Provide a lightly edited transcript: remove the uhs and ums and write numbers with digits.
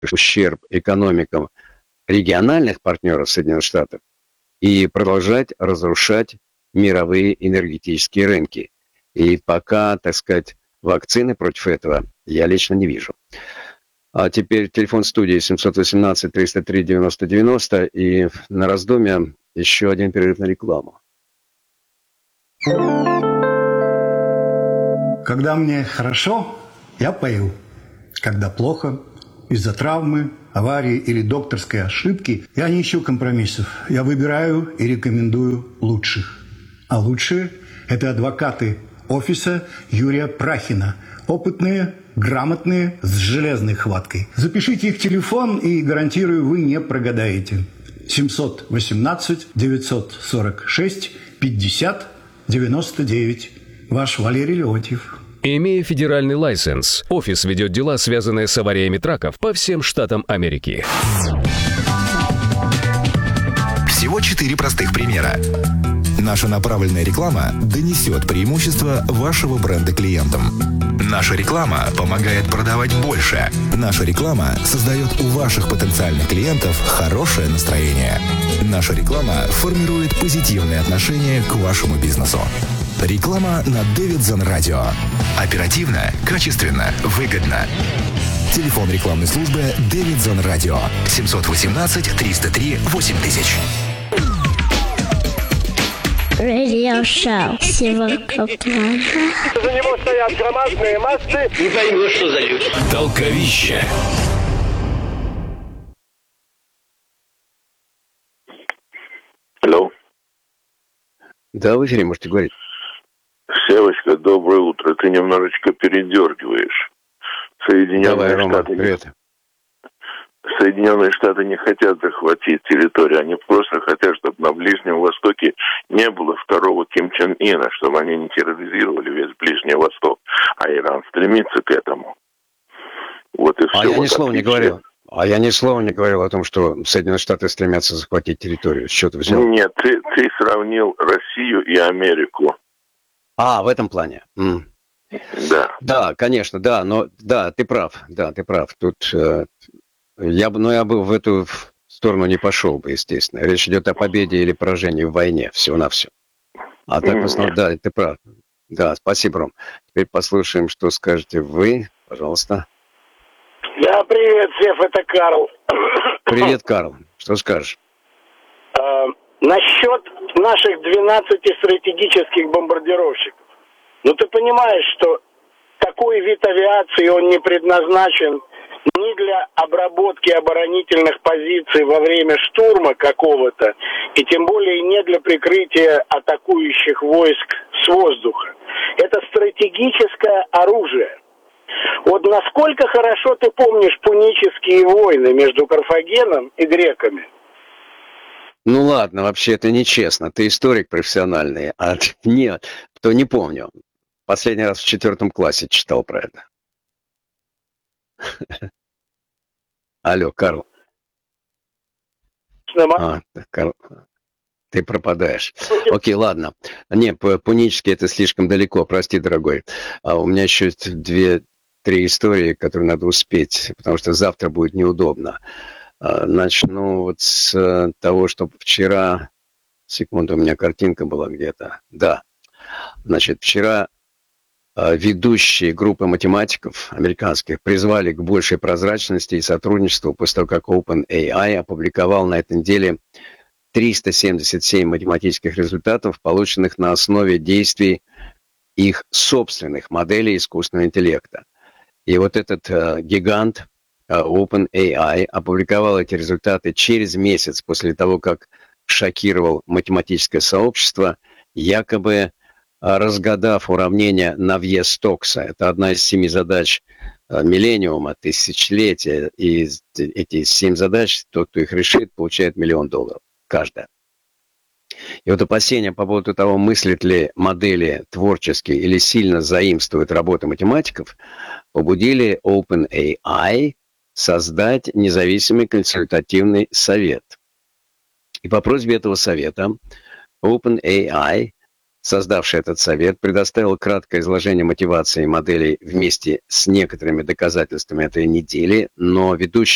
ущерб экономикам региональных партнеров Соединенных Штатов и продолжать разрушать мировые энергетические рынки. И пока, так сказать, вакцины против этого я лично не вижу. А теперь телефон студии 718-303-90-90. И на раздумье еще один перерыв на рекламу. Когда мне хорошо, я пою. Когда плохо, из-за травмы, аварии или докторской ошибки, я не ищу компромиссов. Я выбираю и рекомендую лучших. А лучшие – это адвокаты офиса Юрия Прахина. Опытные, грамотные, с железной хваткой. Запишите их телефон, и, гарантирую, вы не прогадаете. 718-946-50-99. Ваш Валерий Леонтьев. Имея федеральный лайсенс, офис ведет дела, связанные с авариями траков по всем штатам Америки. Всего 4 простых примера. Наша направленная реклама донесет преимущество вашего бренда клиентам. Наша реклама помогает продавать больше. Наша реклама создает у ваших потенциальных клиентов хорошее настроение. Наша реклама формирует позитивные отношения к вашему бизнесу. Реклама на Davidson Radio. Оперативно, качественно, выгодно. Телефон рекламной службы Davidson Radio 718-303-8000. Радиошоу. Сегодня За него стоят громадные массы. Не пойму, что за люди. Толковище. Алло. Да, в эфире можете говорить. Севочка, доброе утро. Ты немножечко передергиваешь. Соединенные Штаты не хотят захватить территорию. Они просто хотят, чтобы на Ближнем Востоке не было второго Ким Чен Ына, чтобы они не терроризировали весь Ближний Восток. А Иран стремится к этому. Вот и все. Я ни слова не говорил. Я ни слова не говорил о том, что Соединенные Штаты стремятся захватить территорию. С чего ты взял? Нет, ты сравнил Россию и Америку. В этом плане. Да. Да, конечно, да, но да, ты прав. Тут я бы в эту сторону не пошел бы, естественно. Речь идет о победе или поражении в войне, всего-навсего. А так в основном, да, ты прав. Да, спасибо, Ром. Теперь послушаем, что скажете вы, пожалуйста. Да, привет, Сев, это Карл. Привет, Карл. Что скажешь? Насчет наших 12 стратегических бомбардировщиков. Ты понимаешь, что такой вид авиации, он не предназначен ни для обработки оборонительных позиций во время штурма какого-то, и тем более не для прикрытия атакующих войск с воздуха. Это стратегическое оружие. Вот насколько хорошо ты помнишь пунические войны между Карфагеном и греками? Ну ладно, вообще это нечестно. Ты историк профессиональный, а нет, то не помню. Последний раз в 4 классе читал про это. Алло, Карл. Карл, ты пропадаешь. Окей, ладно. Не, пунически это слишком далеко, прости, дорогой. У меня еще 2-3 истории, которые надо успеть, потому что завтра будет неудобно. Начну вот с того, что вчера... Секунду, у меня картинка была где-то. Да. Значит, вчера ведущие группы математиков американских призвали к большей прозрачности и сотрудничеству после того, как OpenAI опубликовал на этой неделе 377 математических результатов, полученных на основе действий их собственных моделей искусственного интеллекта. И вот этот гигант OpenAI опубликовал эти результаты через месяц после того, как шокировал математическое сообщество, якобы разгадав уравнение Навье-Стокса. Это одна из 7 задач миллениума, тысячелетия. И эти 7 задач, тот, кто их решит, получает $1 миллион каждая. И вот опасения по поводу того, мыслят ли модели творчески или сильно заимствуют работы математиков, побудили OpenAI создать независимый консультативный совет. И по просьбе этого совета OpenAI, создавший этот совет, предоставил краткое изложение мотивации моделей вместе с некоторыми доказательствами этой недели, но ведущий